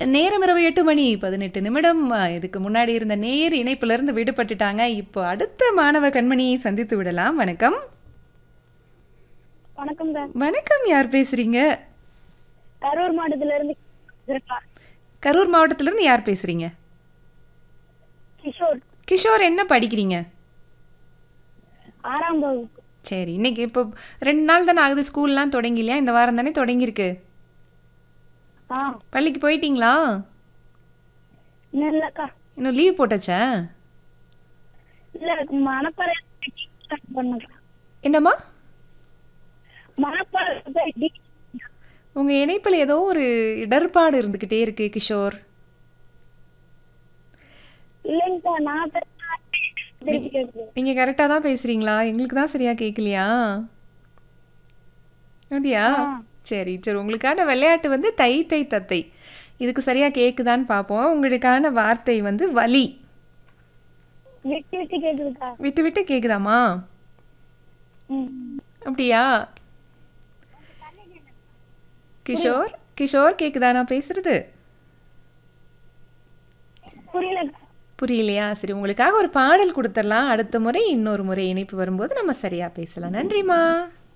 நேரம் இரவு 8 மணி 18 நிமிடம். இதுக்கு முன்னாடி இருந்த நேர் இணைப்பிலிருந்து விடுபட்டுட்டாங்க. இப்போ அடுத்த மாணவ கண்மணியை சந்தித்து விடலாம். வணக்கம். வணக்கம்ங்க. வணக்கம். யார் பேசுறீங்க? கரூர் மாவட்டத்துல இருந்து பேசுறேன்க்கா. கரூர் மாவட்டத்திலிருந்து யார் பேசுறீங்க? கிஷோர். கிஷோர், என்ன படிக்கிறீங்க? 6ஆம் வகுப்பு. சரி, இன்னைக்கு இப்போ 2 நாள் தானே ஆகுது, ஸ்கூல்லாம் தொடங்கிலையா? இந்த வாரம் தானே தொடங்கியிருக்கு. ஆ பள்ளிக்கு போயிட்டீங்களா? இல்லக்கா. இன்னும் லீவ் போட்டாச்சா? இல்ல மணப்பாறை பண்ணுங்க. என்னம்மா? மணப்பாறை உங்கள் இணைப்பில் ஏதோ ஒரு இடர்பாடு இருந்துக்கிட்டே இருக்கு கிஷோர். இல்லைங்கக்கா, நான் நீங்கள் கரெக்டாக தான் பேசுகிறீங்களா? எங்களுக்கு தான் சரியாக கேட்கலையா? அப்படியா? சரி சரி, உங்களுக்கான விளையாட்டு வந்து தை தை தத்தை. இதுக்கு சரியாக கேட்குதான்னு பார்ப்போம். உங்களுக்கான வார்த்தை வந்து வலி. விட்டு விட்டு கேக்குதுக்கா. விட்டு விட்டு கேட்குதாம்மா? அப்படியா? கிஷோர் கிஷோர், கேட்குதா நான் பேசுறது? புரியலக்கா. புரியலையா? சரி, உங்களுக்காக ஒரு பாடல் கொடுத்துடலாம். அடுத்த முறை இன்னொரு முறை இணைப்பு வரும்போது நம்ம சரியாக பேசலாம். நன்றிம்மா.